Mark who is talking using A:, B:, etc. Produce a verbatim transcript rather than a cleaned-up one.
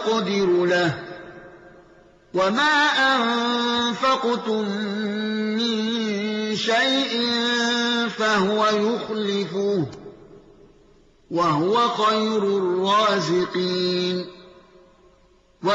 A: يقدر له وما أنفقتم من شيء فهو يخلفه وهو خير الرازقين